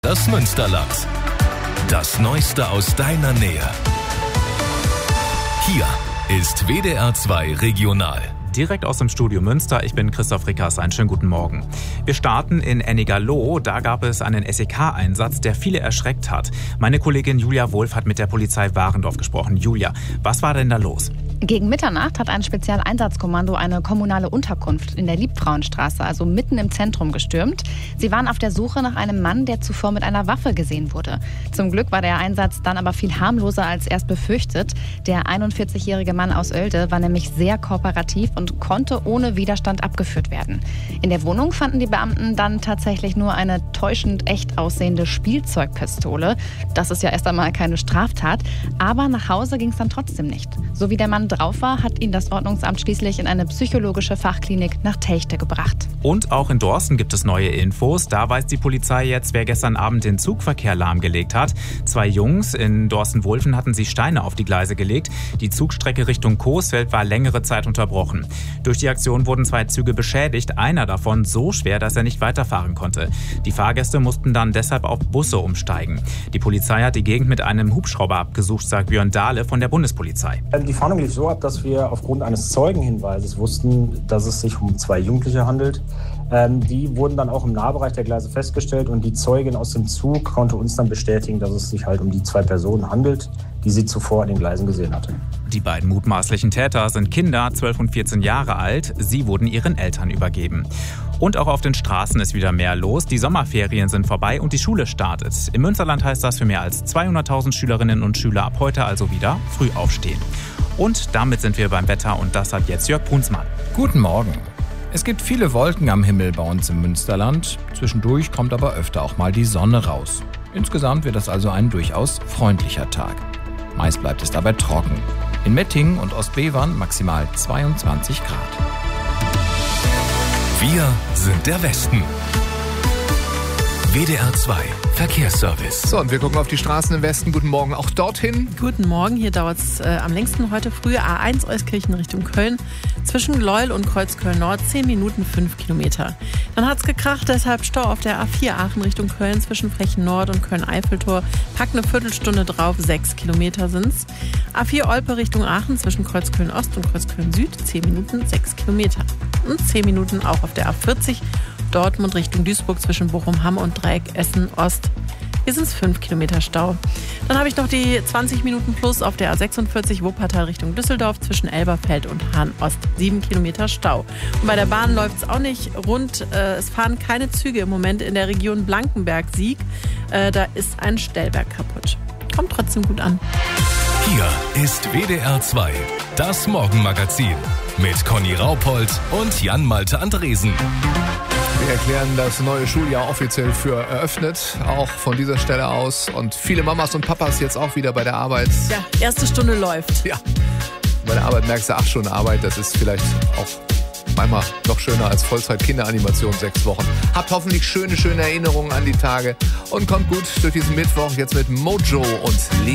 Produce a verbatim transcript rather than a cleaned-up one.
Das Münsterland. Das Neueste aus deiner Nähe. Hier ist W D R zwei Regional. Direkt aus dem Studio Münster, ich bin Christoph Rickers, einen schönen guten Morgen. Wir starten in Ennigerloh, da gab es einen S E K-Einsatz, der viele erschreckt hat. Meine Kollegin Julia Wolf hat mit der Polizei Warendorf gesprochen. Julia, was war denn da los? Gegen Mitternacht hat ein Spezialeinsatzkommando eine kommunale Unterkunft in der Liebfrauenstraße, also mitten im Zentrum, gestürmt. Sie waren auf der Suche nach einem Mann, der zuvor mit einer Waffe gesehen wurde. Zum Glück war der Einsatz dann aber viel harmloser als erst befürchtet. Der einundvierzigjährige Mann aus Oelde war nämlich sehr kooperativ und konnte ohne Widerstand abgeführt werden. In der Wohnung fanden die Beamten dann tatsächlich nur eine täuschend echt aussehende Spielzeugpistole. Das ist ja erst einmal keine Straftat, aber nach Hause ging es dann trotzdem nicht. So wie der Mann drauf war, hat ihn das Ordnungsamt schließlich in eine psychologische Fachklinik nach Telchte gebracht. Und auch in Dorsten gibt es neue Infos. Da weiß die Polizei jetzt, wer gestern Abend den Zugverkehr lahmgelegt hat. Zwei Jungs in Dorsten-Wulfen hatten sie Steine auf die Gleise gelegt. Die Zugstrecke Richtung Coesfeld war längere Zeit unterbrochen. Durch die Aktion wurden zwei Züge beschädigt, einer davon so schwer, dass er nicht weiterfahren konnte. Die Fahrgäste mussten dann deshalb auf Busse umsteigen. Die Polizei hat die Gegend mit einem Hubschrauber abgesucht, sagt Björn Dahle von der Bundespolizei. Die Fahndung lief so ab, dass wir aufgrund eines Zeugenhinweises wussten, dass es sich um zwei Jugendliche handelt. Ähm, die wurden dann auch im Nahbereich der Gleise festgestellt und die Zeugin aus dem Zug konnte uns dann bestätigen, dass es sich halt um die zwei Personen handelt, die sie zuvor an den Gleisen gesehen hatte. Die beiden mutmaßlichen Täter sind Kinder, zwölf und vierzehn Jahre alt. Sie wurden ihren Eltern übergeben. Und auch auf den Straßen ist wieder mehr los. Die Sommerferien sind vorbei und die Schule startet. Im Münsterland heißt das für mehr als zweihunderttausend Schülerinnen und Schüler ab heute also wieder früh aufstehen. Und damit sind wir beim Wetter und das hat jetzt Jörg Brunsmann. Guten Morgen. Es gibt viele Wolken am Himmel bei uns im Münsterland. Zwischendurch kommt aber öfter auch mal die Sonne raus. Insgesamt wird das also ein durchaus freundlicher Tag. Meist bleibt es dabei trocken. In Mettingen und Ostbevern maximal zweiundzwanzig Grad. Wir sind der Westen. W D R zwei Verkehrsservice. So, und wir gucken auf die Straßen im Westen. Guten Morgen auch dorthin. Guten Morgen, hier dauert es äh, am längsten heute früh. A eins Euskirchen Richtung Köln. Zwischen Gleuel und Kreuzköln-Nord zehn Minuten fünf Kilometer. Dann hat es gekracht, deshalb Stau auf der A vier Aachen Richtung Köln zwischen Frechen-Nord und Köln-Eiffeltor. Packt eine Viertelstunde drauf, sechs Kilometer sind's. A vier Olpe Richtung Aachen zwischen Kreuzköln-Ost und Kreuzköln-Süd, zehn Minuten, sechs Kilometer. Und zehn Minuten auch auf der A vierzig Dortmund Richtung Duisburg zwischen Bochum-Hamm und Dreieck Essen-Ost. Hier sind es fünf Kilometer Stau. Dann habe ich noch die zwanzig Minuten plus auf der A sechsundvierzig Wuppertal Richtung Düsseldorf zwischen Elberfeld und Hahn-Ost. sieben Kilometer Stau. Und bei der Bahn läuft es auch nicht rund. Äh, es fahren keine Züge im Moment in der Region Blankenberg-Sieg. Äh, da ist ein Stellwerk kaputt. Kommt trotzdem gut an. Hier ist W D R zwei, das Morgenmagazin mit Conny Raupold und Jan-Malte Andresen. Wir erklären das neue Schuljahr offiziell für eröffnet, auch von dieser Stelle aus. Und viele Mamas und Papas jetzt auch wieder bei der Arbeit. Ja, erste Stunde läuft. Ja, bei der Arbeit merkst du acht Stunden Arbeit. Das ist vielleicht auch manchmal noch schöner als Vollzeit-Kinderanimation sechs Wochen. Habt hoffentlich schöne, schöne Erinnerungen an die Tage und kommt gut durch diesen Mittwoch jetzt mit Mojo und